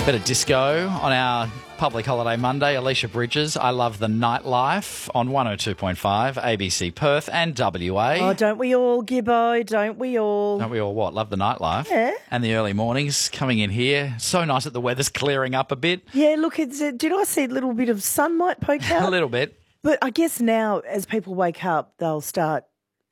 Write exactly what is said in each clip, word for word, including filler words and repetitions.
Bit of disco on our public holiday Monday. Alicia Bridges, I Love the Nightlife on one oh two point five, A B C Perth and W A. Oh, don't we all, Gibbo? Don't we all? Don't we all what? Love the nightlife. Yeah. And the early mornings coming in here. So nice that the weather's clearing up a bit. Yeah, look, it's, uh, did I see a little bit of sun might poke out? A little bit. But I guess now as people wake up, they'll start,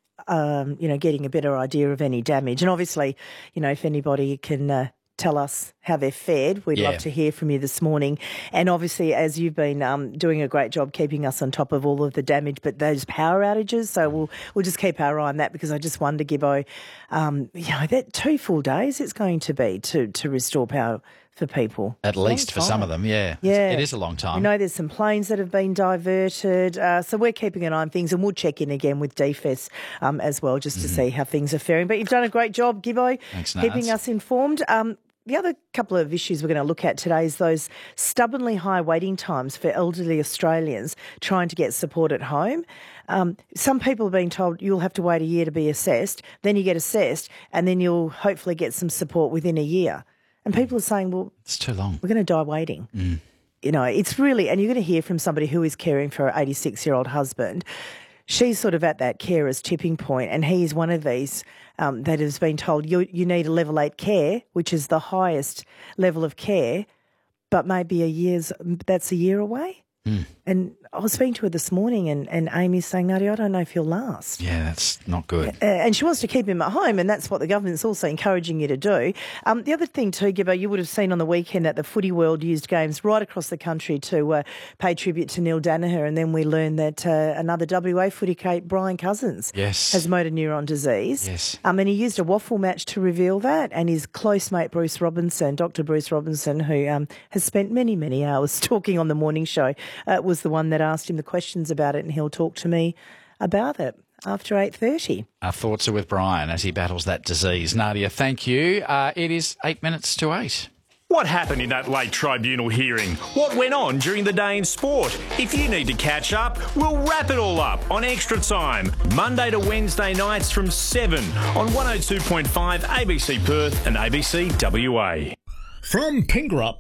um, you know, getting a better idea of any damage. And obviously, you know, if anybody can uh, tell us how they've fared, we'd Yeah. love to hear from you this morning. And obviously, as you've been um, doing a great job keeping us on top of all of the damage, but those power outages, so we'll we'll just keep our eye on that, because I just wonder, Gibbo, um, you know, that two full days it's going to be to, to restore power for people. At least for some of them, yeah. Yeah. It is a long time. We know there's some planes that have been diverted, uh, so we're keeping an eye on things, and we'll check in again with D F E S um, as well, just to Mm-hmm. see how things are faring. But you've done a great job, Gibbo, Thanks, keeping Naz. us informed. Um, the other couple of issues we're going to look at today is those stubbornly high waiting times for elderly Australians trying to get support at home. Um, some people have been told you'll have to wait a year to be assessed, then you get assessed, and then you'll hopefully get some support within a year. And people are saying, well, It's too long. we're going to die waiting. Mm. You know, it's really, and you're going to hear from somebody who is caring for her eighty-six-year-old husband. She's sort of at that carer's tipping point, and he's one of these um, that has been told you you need a level eight care, which is the highest level of care, but maybe a year's that's a year away. Mm. And I was speaking to her this morning, and, and Amy's saying, Nadia, I don't know if he'll last. Yeah, that's not good. Uh, and she wants to keep him at home, and that's what the government's also encouraging you to do. Um, the other thing too, Gibbo, you would have seen on the weekend that the Footy World used games right across the country to uh, pay tribute to Neil Danaher, and then we learned that uh, another W A footy cape, Brian Cousins, Yes. has motor neuron disease. Yes. Um, and he used a waffle match to reveal that, and his close mate Bruce Robinson, Doctor Bruce Robinson, who um, has spent many, many hours talking on the morning show, uh, was the one that asked him the questions about it, and he'll talk to me about it after eight thirty. Our thoughts are with Brian as he battles that disease. Nadia, thank you. Uh, it is eight minutes to eight. What happened in that late tribunal hearing? What went on during the day in sport? If you need to catch up, we'll wrap it all up on Extra Time, Monday to Wednesday nights from seven on one oh two point five A B C Perth and A B C W A. From Pingrup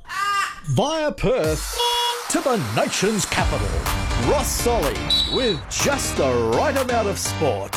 via Perth to the nation's capital, Ross Solly with just the right amount of sport.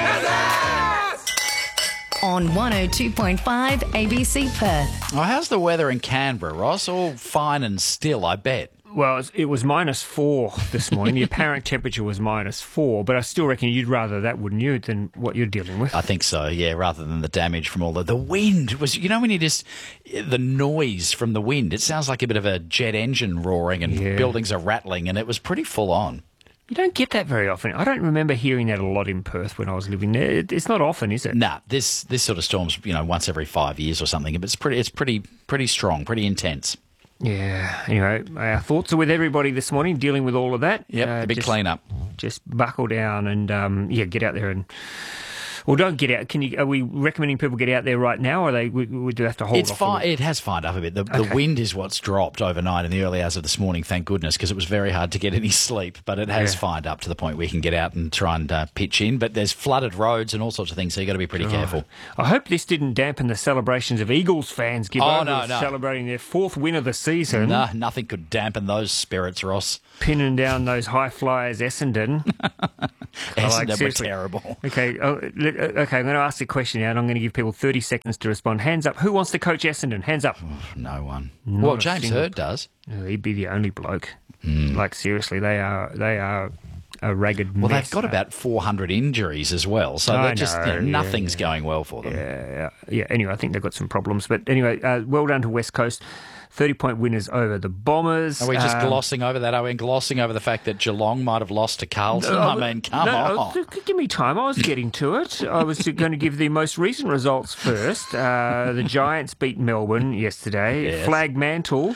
On one oh two point five A B C Perth. Oh, how's the weather in Canberra, Ross? All fine and still, I bet. Well, it's- it was minus four this morning. The apparent temperature was minus four, but I still reckon you'd rather that, wouldn't you, than what you're dealing with? I think so, yeah, rather than the damage from all the... The wind was... You know when you just... The noise from the wind, it sounds like a bit of a jet engine roaring and Yeah. buildings are rattling, and it was pretty full on. You don't get that very often. I don't remember hearing that a lot in Perth when I was living there. It- It's not often, is it? Nah, this this sort of storm's, you know, once every five years or something, but it's pretty, it's pretty, pretty strong, pretty intense. Yeah. Anyway, our thoughts are with everybody this morning, dealing with all of that. Yep, Uh, a big just- clean-up. Just buckle down and, um, yeah, get out there and... Well, don't get out. Can you? Are we recommending people get out there right now, or are they we, we do have to hold It's off? a fine. bit? It has fined up a bit. The, the Okay. wind is what's dropped overnight in the early hours of this morning, thank goodness, because it was very hard to get any sleep. But it has Yeah. fined up to the point where you can get out and try and uh, pitch in. But there's flooded roads and all sorts of things, so you've got to be pretty careful. I hope this didn't dampen the celebrations of Eagles fans, Gibbo, Oh, who no, are no. celebrating their fourth win of the season, No, nothing could dampen those spirits, Ross. pinning down those high flyers, Essendon. Essendon were seriously. terrible. Okay, oh, let- okay. I'm going to ask a question now, and I'm going to give people thirty seconds to respond. Hands up. Who wants to coach Essendon? Hands up. No one. Not well, a James single- Hurd does. Oh, he'd be the only bloke. Hmm. Like seriously, they are they are a ragged Well, mess. they've got about four hundred injuries as well, so I they're just you know, know, yeah, nothing's going well for them. Yeah, yeah. Anyway, I think they've got some problems, but anyway, uh, well done to West Coast. thirty-point winners over the Bombers. Are we just Um, glossing over that? Are we glossing over the fact that Geelong might have lost to Carlton? I mean, come no, on. no, give me time. I was getting to it. I was going to give the most recent results first. Uh, the Giants beat Melbourne yesterday. Yes. Flag mantle.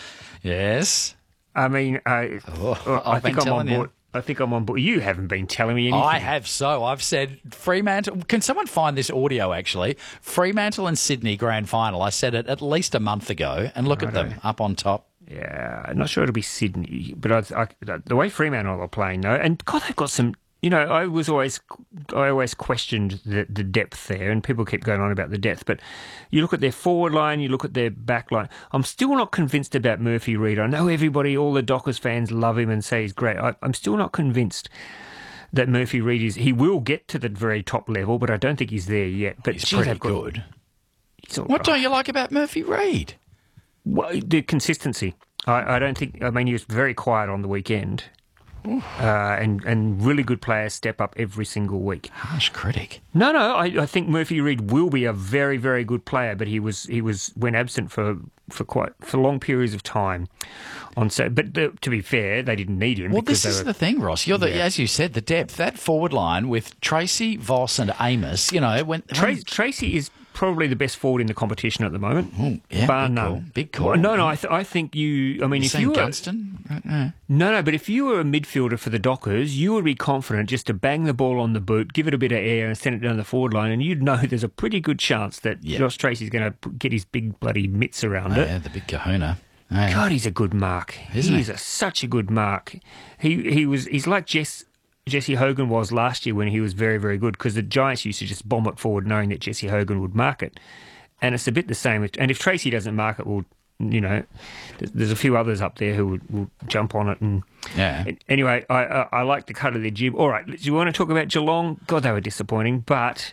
Yes. I mean, uh, Oh, I I've think been I'm on telling you. board. I think I'm on board. You haven't been telling me anything. I have so. I've said Fremantle. Can someone find this audio, actually? Fremantle and Sydney grand final. I said it at least a month ago, and look at them up on top. Yeah, I'm not sure it'll be Sydney, but I, I, the way Fremantle are playing, though, and God, they've got some you know, I was always, I always questioned the, the depth there, and people keep going on about the depth. But you look at their forward line, you look at their back line. I'm still not convinced about Murphy Reid. I know everybody, all the Dockers fans love him and say he's great. I, I'm still not convinced that Murphy Reid is. He will get to the very top level, but I don't think he's there yet. But He's geez, pretty they've got- good. he's all What right. don't you like about Murphy Reid? Well, the consistency. I, I don't think. I mean, he was very quiet on the weekend, uh, and and really good players step up every single week. Harsh critic. No, no, I, I think Murphy Reid will be a very, very good player, but he was he was went absent for, for quite for long periods of time. On so, but the, to be fair, they didn't need him. Well, because this they is were, the thing, Ross. You're the, Yeah. as you said, the depth. That forward line with Tracy, Voss, and Amos. You know, when, Tra- when Tracy is probably the best forward in the competition at the moment. Ooh, yeah, bar big none. call, big call. Well, no, no, I, th- I think you. I mean, you if saying you were Gunston? Uh, no, no, but if you were a midfielder for the Dockers, you would be confident just to bang the ball on the boot, give it a bit of air, and send it down the forward line, and you'd know there's a pretty good chance that Yep. Josh Tracy's going to get his big bloody mitts around oh, it. yeah, the big kahuna. Oh, yeah. God, he's a good mark. Isn't he? He's a, such a good mark. He he was he's like Jess, Jesse Hogan was last year when he was very, very good, because the Giants used to just bomb it forward knowing that Jesse Hogan would mark it. And it's a bit the same. With, and if Tracy doesn't mark it, well, you know, there's, there's a few others up there who will, will jump on it. And Yeah. Anyway, I, I I like the cut of their jib. All right, do you want to talk about Geelong? God, they were disappointing. But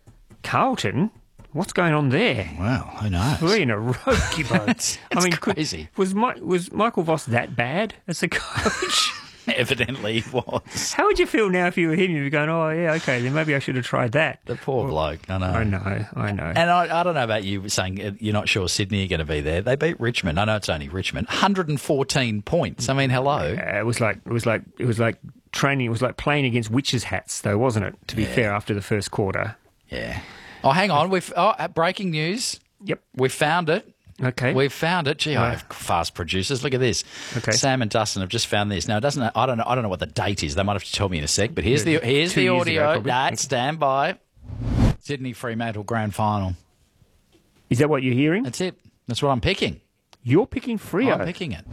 Carlton, what's going on there? Well, who knows? Three in a row, Gibbo. It's- I it's mean, could- crazy. was Mi- was Michael Voss that bad as a coach? Evidently he was. How would you feel now if you were him? You'd be going, oh, yeah, okay, then maybe I should have tried that. The poor bloke. I know. I know, I know. And I, I don't know about you saying uh, you're not sure Sydney are going to be there. They beat Richmond. I know it's only Richmond. one hundred fourteen points. I mean, hello. Uh, it was like it was like it was like training. It was like playing against witches' hats, though, wasn't it? To be fair, after the first quarter. Yeah. Oh, hang on. We've oh, uh, breaking news. Yep. We found it. Okay. We've found it. Gee, I have fast producers. Look at this. Okay. Sam and Dustin have just found this. Now, it doesn't. I don't know. I don't know what the date is. They might have to tell me in a sec. But here's Yeah, the here's two the years audio. ago, probably. Nah, stand by. Sydney Fremantle Grand Final. Is that what you're hearing? That's it. That's what I'm picking. You're picking Freo. I'm picking it.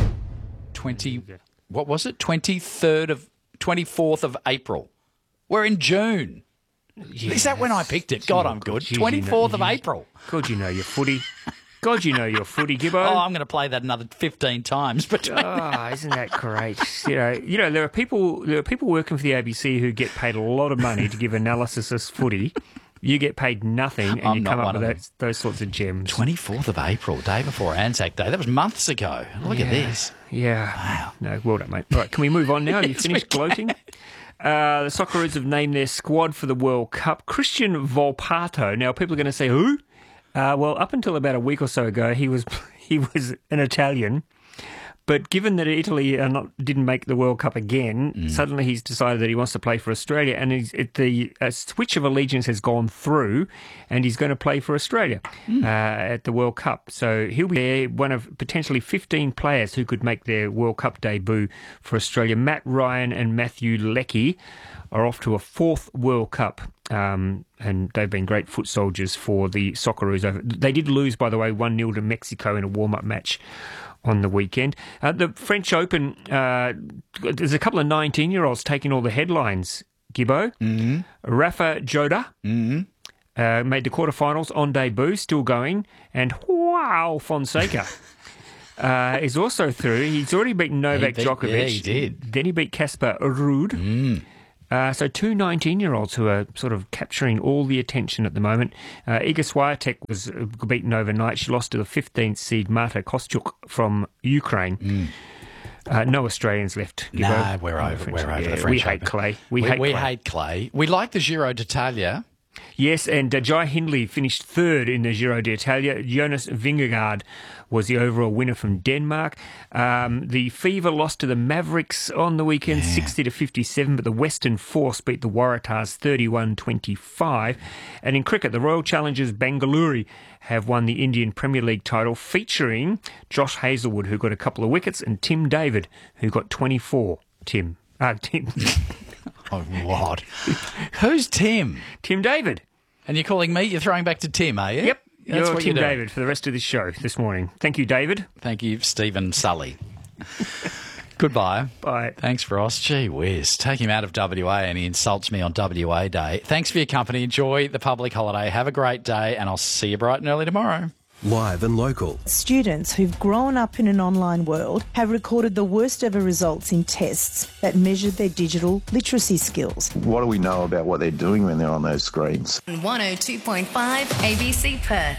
Twenty. What was it? Twenty third of twenty fourth of April. We're in June. Is that when I picked it? God, I'm good. Geez, you know- Twenty fourth of you- April. God, you know your footy. God, you know your footy, Gibbo. Oh, I'm going to play that another fifteen times. But Ah, isn't that great? You know, you know, there are people there are people working for the A B C who get paid a lot of money to give analysis of footy. You get paid nothing, and I'm you not come up one with of those, those sorts of gems. twenty fourth of April, day before Anzac Day. That was months ago. Look at this. Yeah. No, well done, mate. All right, can we move on now? Have you Yes, finished we gloating? Uh, the Socceroos have named their squad for the World Cup. Christian Volpato. Now, people are going to say, who? Uh, well, up until about a week or so ago, he was he was an Italian. But given that Italy are not, didn't make the World Cup again, Mm. suddenly he's decided that he wants to play for Australia, and he's, it, the uh, switch of allegiance has gone through, and he's going to play for Australia Mm. uh, at the World Cup. So he'll be there, one of potentially fifteen players who could make their World Cup debut for Australia. Matt Ryan and Matthew Leckie are off to a fourth World Cup, um, and they've been great foot soldiers for the Socceroos. They did lose, by the way, one nil to Mexico in a warm-up match on the weekend. Uh, the French Open, uh, there's a couple of nineteen-year-olds taking all the headlines, Gibbo. Mm-hmm. Rafa Joda mm-hmm. uh, made the quarterfinals on debut, still going, and wow, Fonseca uh, is also through. He's already beaten Novak beat- Djokovic. yeah, he did. Then he beat Casper Ruud. Mm. Uh, so two nineteen-year-olds who are sort of capturing all the attention at the moment. Uh, Iga Swiatek was beaten overnight. She lost to the fifteenth seed Marta Kostyuk from Ukraine. Mm. Uh, no Australians left. No, Gibbo. we're No over. French- We're over yeah, the French We hate Open. clay. We, We, hate we clay. hate clay. We like the Giro d'Italia. Yes, and uh, Jai Hindley finished third in the Giro d'Italia. Jonas Vingegaard was the overall winner from Denmark. Um, the Fever lost to the Mavericks on the weekend, yeah. sixty to fifty-seven, but the Western Force beat the Waratahs thirty-one twenty-five. And in cricket, the Royal Challengers Bengaluru have won the Indian Premier League title, featuring Josh Hazlewood, who got a couple of wickets, and Tim David, who got twenty-four. Tim. Uh, Tim. Oh, what? Who's Tim? Tim David. And you're calling me? You're throwing back to Tim, are you? Yep. That's You're what Tim you're doing. David for the rest of this show this morning. Thank you, David. Thank you, Stephen Sully. Goodbye. Bye. Thanks, Ross. Gee whiz. Take him out of W A and he insults me on W A Day. Thanks for your company. Enjoy the public holiday. Have a great day and I'll see you bright and early tomorrow. Live and local. Students who've grown up in an online world have recorded the worst ever results in tests that measured their digital literacy skills. What do we know about what they're doing when they're on those screens? one oh two point five A B C Perth.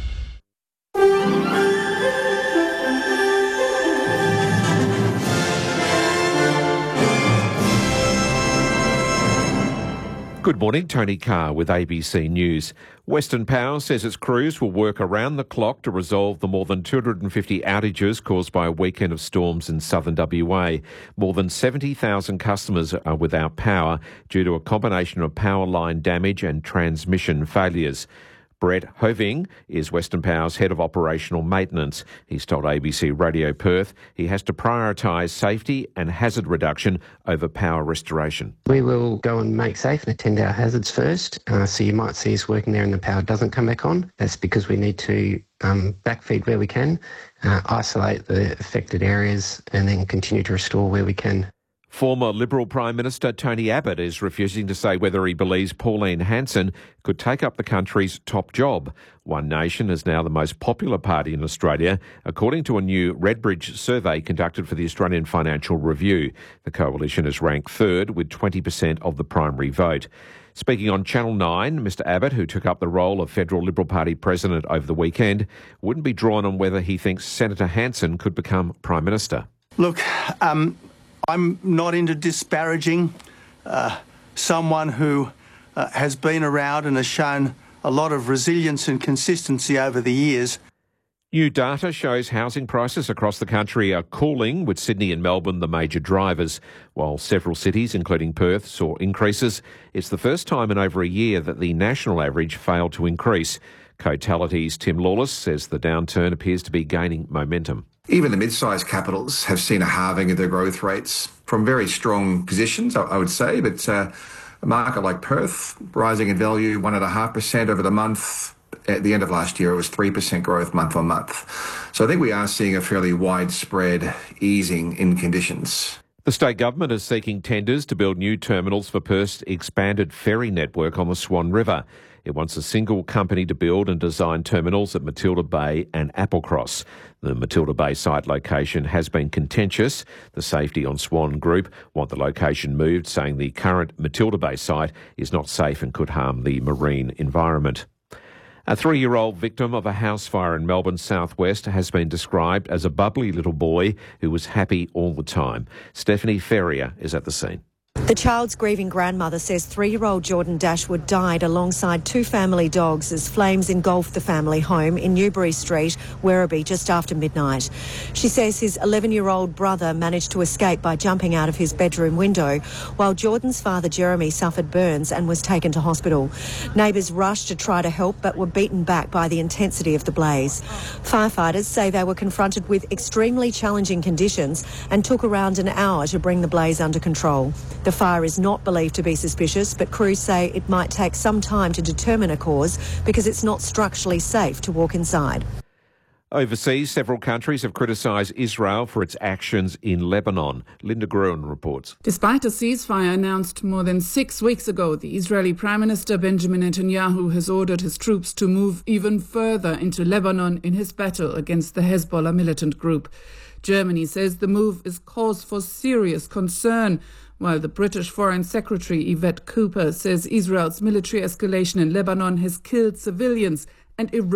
Good morning, Tony Carr with A B C News. Western Power says its crews will work around the clock to resolve the more than two hundred fifty outages caused by a weekend of storms in southern W A. More than seventy thousand customers are without power due to a combination of power line damage and transmission failures. Brett Hoving is Western Power's head of operational maintenance. He's told A B C Radio Perth he has to prioritise safety and hazard reduction over power restoration. We will go and make safe and attend our hazards first. Uh, so you might see us working there and the power doesn't come back on. That's because we need to um, backfeed where we can, uh, isolate the affected areas and then continue to restore where we can. Former Liberal Prime Minister Tony Abbott is refusing to say whether he believes Pauline Hanson could take up the country's top job. One Nation is now the most popular party in Australia, according to a new Redbridge survey conducted for the Australian Financial Review. The coalition is ranked third with twenty percent of the primary vote. Speaking on Channel nine, Mr Abbott, who took up the role of Federal Liberal Party president over the weekend, wouldn't be drawn on whether he thinks Senator Hanson could become Prime Minister. Look, um... I'm not into disparaging uh, someone who uh, has been around and has shown a lot of resilience and consistency over the years. New data shows housing prices across the country are cooling, with Sydney and Melbourne the major drivers. While several cities, including Perth, saw increases, it's the first time in over a year that the national average failed to increase. Cotality's Tim Lawless says the downturn appears to be gaining momentum. Even the mid-sized capitals have seen a halving of their growth rates from very strong positions, I would say. But uh, a market like Perth, rising in value one point five percent over the month. At the end of last year, it was three percent growth month on month. So I think we are seeing a fairly widespread easing in conditions. The state government is seeking tenders to build new terminals for Perth's expanded ferry network on the Swan River. It wants a single company to build and design terminals at Matilda Bay and Applecross. The Matilda Bay site location has been contentious. The Safety on Swan Group want the location moved, saying the current Matilda Bay site is not safe and could harm the marine environment. A three-year-old victim of a house fire in Melbourne's southwest has been described as a bubbly little boy who was happy all the time. Stephanie Ferrier is at the scene. The child's grieving grandmother says three-year-old Jordan Dashwood died alongside two family dogs as flames engulfed the family home in Newbury Street, Werribee, just after midnight. She says his eleven-year-old brother managed to escape by jumping out of his bedroom window, while Jordan's father, Jeremy, suffered burns and was taken to hospital. Neighbours rushed to try to help but were beaten back by the intensity of the blaze. Firefighters say they were confronted with extremely challenging conditions and took around an hour to bring the blaze under control. The fire is not believed to be suspicious, but crews say it might take some time to determine a cause because it's not structurally safe to walk inside. Overseas, several countries have criticised Israel for its actions in Lebanon. Linda Gruen reports. Despite a ceasefire announced more than six weeks ago, the Israeli Prime Minister Benjamin Netanyahu has ordered his troops to move even further into Lebanon in his battle against the Hezbollah militant group. Germany says the move is cause for serious concern, while the British Foreign Secretary Yvette Cooper says Israel's military escalation in Lebanon has killed civilians and eroded